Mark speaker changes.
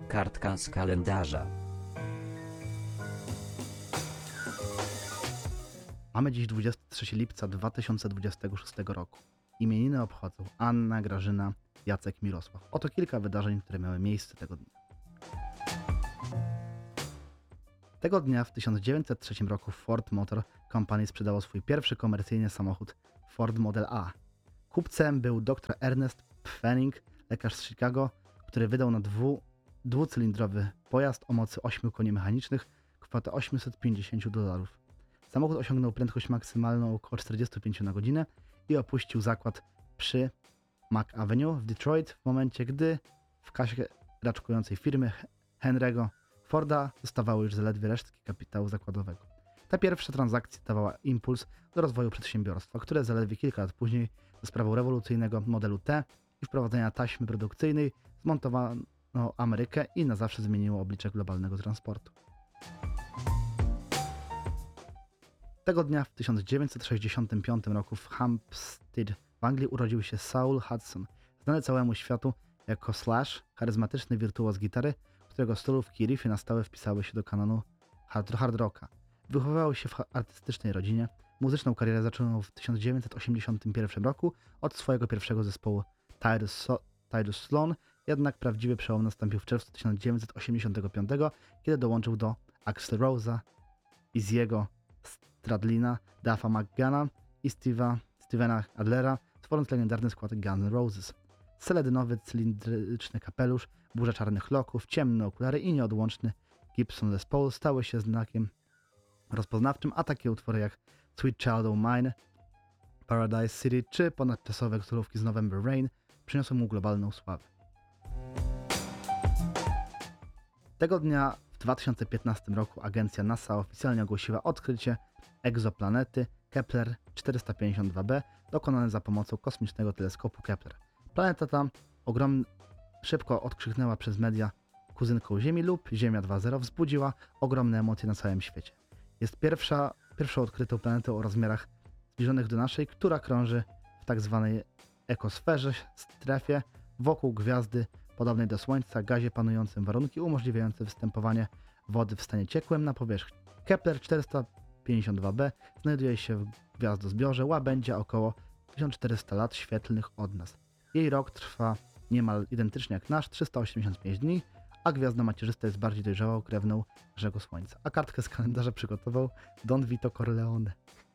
Speaker 1: Kartka z kalendarza.
Speaker 2: Mamy dziś 23 lipca 2026 roku. Imieniny obchodzą Anna, Grażyna, Jacek, Mirosław. Oto kilka wydarzeń, które miały miejsce tego dnia. Tego dnia w 1903 roku Ford Motor Company sprzedało swój pierwszy komercyjny samochód Ford Model A. Kupcem był dr Ernest Pfennig, lekarz z Chicago, który wydał na dwucylindrowy pojazd o mocy 8 koni mechanicznych kwotę $850. Samochód osiągnął prędkość maksymalną około 45 na godzinę i opuścił zakład przy Mack Avenue w Detroit w momencie, gdy w kasie raczkującej firmy Henry'ego Forda zostawały już zaledwie resztki kapitału zakładowego. Ta pierwsza transakcja dawała impuls do rozwoju przedsiębiorstwa, które zaledwie kilka lat później za sprawą rewolucyjnego modelu T i wprowadzenia taśmy produkcyjnej zmontowano Amerykę i na zawsze zmieniło oblicze globalnego transportu. Tego dnia w 1965 roku w Hampstead w Anglii urodził się Saul Hudson, znany całemu światu jako Slash, charyzmatyczny wirtuoz gitary, którego stylówki i riffy na stałe wpisały się do kanonu hard rocka. Wychowywał się w artystycznej rodzinie. Muzyczną karierę zaczął w 1981 roku od swojego pierwszego zespołu Titus Sloan, jednak prawdziwy przełom nastąpił w czerwcu 1985, kiedy dołączył do Axl Rose'a, Izzy'ego Stradlina, Duffa McGana i Stevena Adlera, tworząc legendarny skład Guns N' Roses. Seledynowy, cylindryczny kapelusz, burza czarnych loków, ciemne okulary i nieodłączny Gibson Les Paul stały się znakiem rozpoznawczym, a takie utwory jak Sweet Child O' Mine, Paradise City czy ponadczasowe królówki z November Rain przyniosły mu globalną sławę. Tego dnia w 2015 roku agencja NASA oficjalnie ogłosiła odkrycie egzoplanety Kepler 452b dokonane za pomocą kosmicznego teleskopu Kepler. Planeta ta szybko odkrzyknęła przez media kuzynką Ziemi lub Ziemia 2.0 wzbudziła ogromne emocje na całym świecie. Jest pierwszą odkrytą planetą o rozmiarach zbliżonych do naszej, która krąży w tak zwanej ekosferze, strefie wokół gwiazdy podobnej do Słońca, gazie panującym warunki umożliwiające występowanie wody w stanie ciekłym na powierzchni. Kepler 452b znajduje się w gwiazdozbiorze łabędzia około 1400 lat świetlnych od nas. Jej rok trwa niemal identycznie jak nasz, 385 dni, a gwiazda macierzysta jest bardziej dojrzałą krewną Grzego Słońca. A kartkę z kalendarza przygotował Don Vito Corleone.